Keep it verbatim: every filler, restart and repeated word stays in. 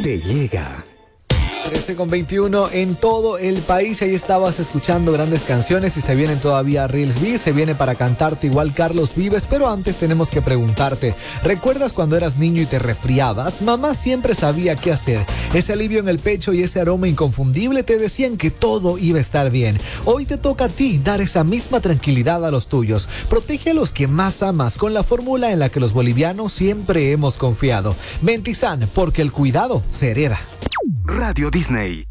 te llega. trece con veintiuno en todo el país. Ahí estabas escuchando grandes canciones y se vienen todavía Reels B. Se viene para cantarte igual Carlos Vives, pero antes tenemos que preguntarte, ¿recuerdas cuando eras niño y te resfriabas? Mamá siempre sabía qué hacer. Ese alivio en el pecho y ese aroma inconfundible te decían que todo iba a estar bien. Hoy te toca a ti dar esa misma tranquilidad a los tuyos. Protege a los que más amas con la fórmula en la que los bolivianos siempre hemos confiado. Ventizan, porque el cuidado se hereda. Radio Disney.